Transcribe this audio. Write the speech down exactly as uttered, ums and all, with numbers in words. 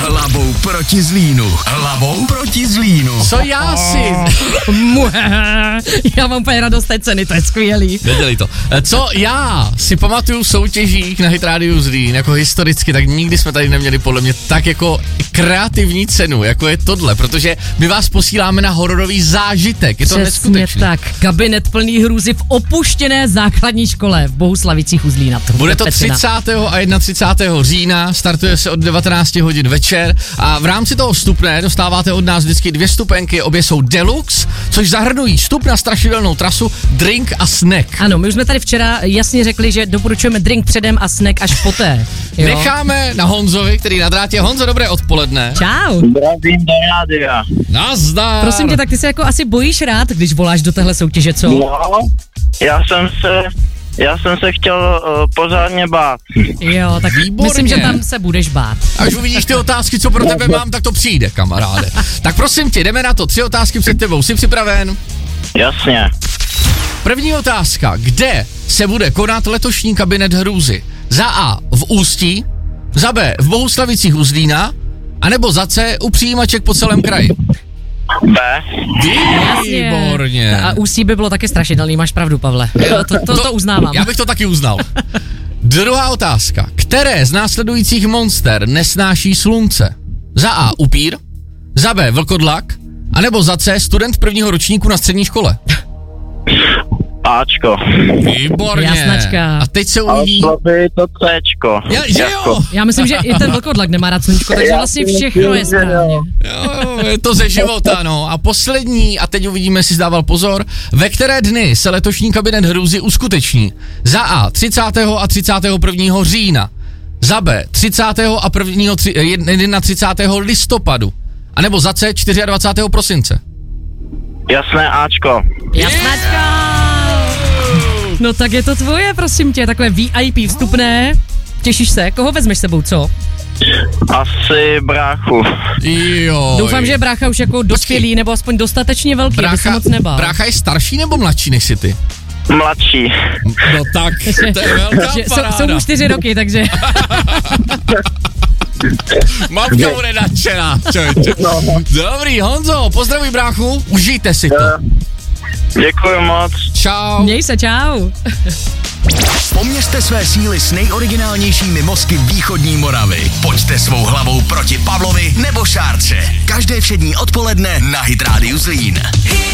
Hlavou proti Zlínu. Hlavou proti Zlínu. Co já si? Já mám úplně radost té ceny, to je skvělý. Nedělej to. Co já si pamatuju v soutěžích na Hit Radio Zlín, jako historicky, tak nikdy jsme tady neměli podle mě tak jako kreativní cenu, jako je tohle, protože my vás posíláme na hororový zážitek. Je to Přesně neskutečné. tak. Kabinet plný hrůzy v opuštěné základní škole v Bohuslavicích u Zlína. To Bude to pecina. třicátého a třicátého prvního října, startuje se od devatenáct hodin večer a v rámci toho vstupné dostáváte od nás vždycky dvě stupenky, obě jsou deluxe, což zahrnují vstup na strašidelnou trasu, drink a snack. Ano, my už jsme tady včera jasně řekli, že doporučujeme drink předem a snack až poté. Jo? Necháme na Honzovi, který na drátě. Honzo, dobré odpoledne. Čau. Zdravím do rádia. Nazdar. Prosím tě, tak ty se jako asi bojíš rád, když voláš do téhle soutěže, co? No, já jsem se, já jsem se chtěl uh, pořádně bát. Jo, tak Výborně. myslím, že tam se budeš bát. Až uvidíš ty otázky, co pro tebe mám, tak to přijde, kamaráde. Tak prosím tě, jdeme na to. Tři otázky před tebou. Jsi připraven? Jasně. První otázka. Kde se bude konat letošní kabinet hrůzy? Za A v Ústí, za B v Bohuslavicích u Zlína, anebo za C u přijímaček po celém kraji? B. Výborně. A Ústí by bylo taky strašidelný, máš pravdu, Pavle. Jo, to, to, to uznávám. Já bych to taky uznal. Druhá otázka. Které z následujících monster nesnáší slunce? Za A upír, za B vlkodlak, anebo za C student prvního ročníku na střední škole? Ačko. Výborně. Jasnačka. A teď se Ale uvidí... bylo by to Cčko. Ja, že jo? Já myslím, že i ten vlkodlak nemá rád sluníčko, takže Já vlastně si všechno myslím, je že jo. správně. Jo, je to ze života, no. A poslední, a teď uvidíme, jestli jsi dával pozor, ve které dny se letošní kabinet hrůzy uskuteční? Za A třicátého a třicátého prvního října, za B třicátého a prvního, třicátého prvního listopadu, anebo za C dvacátého čtvrtého prosince. Jasné Ačko. Jasnačka! No tak je to tvoje, prosím tě, takové V I P vstupné. Těšíš se? Koho vezmeš sebou, co? Asi bráchu. Jo. Doufám, že je brácha už jako dospělý, nebo aspoň dostatečně velký, aby se moc nebál. Brácha je starší nebo mladší než jsi ty? Mladší. No tak, to je velká Že jsou, paráda. jsou mu čtyři roky, takže... Mamka bude nadšená. Dobrý, Honzo, pozdravuj bráchu, užijte si to. Děkuji moc. Čau. Měj se, čau. Poměřte své síly s nejoriginálnějšími mozky východní Moravy. Pojďte svou hlavou proti Pavlovi nebo Šárce. Každé všední odpoledne na Hit Radio Zlín.